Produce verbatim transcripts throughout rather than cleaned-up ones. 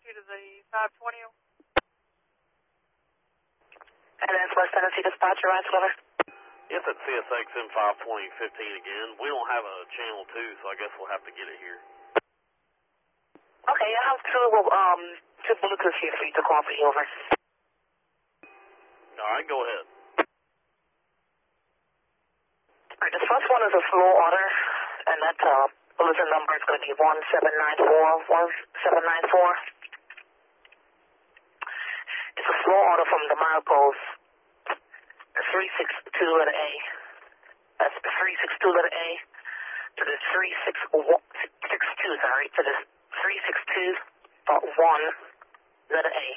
you to the five twenty. And that's West Tennessee Dispatch, your last letter. Yes, it's C S X M five twenty fifteen again. We don't have a channel two, so I guess we'll have to get it here. Okay, I have two, um, two Bluetooth here for you to call for you, over. All right, go ahead. All right, the first one is a floor order, and that uh, bulletin number is going to be one seven nine four, one seven nine four. It's a floor order from the milepost three six two letter A. That's the three six two letter A to the three six two, sorry, to the three six two dot one letter A.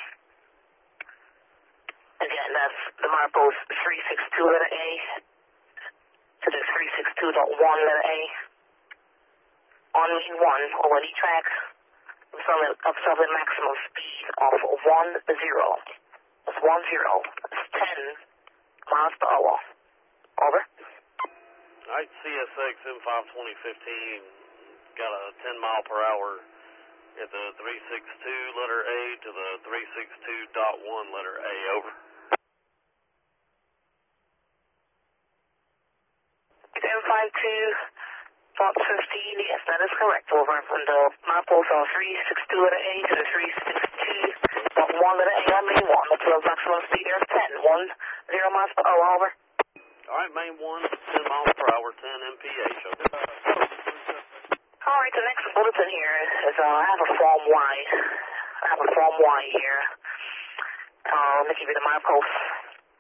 Again, that's the milepost three six two letter A to the three six two dot one letter A. On lane one, over the track, observe a maximum speed of one zero. That's one zero. That's ten miles per hour. Over. All right, C S X M five twenty fifteen got a ten mile per hour at the three six two letter A to the three six two dot one letter A. Over. It's M five two dot fifteen, yes, that is correct. Over. And the milepost on three six two letter A to the three six two dot one letter A on lane one. Observe maximum speed there is ten. one zero miles per hour. Over. All right, main one, ten miles per hour, ten M P H. Over. All right, the next bulletin here is, uh, I have a Form Y. I have a Form Y here. Uh, let me give you the milepost.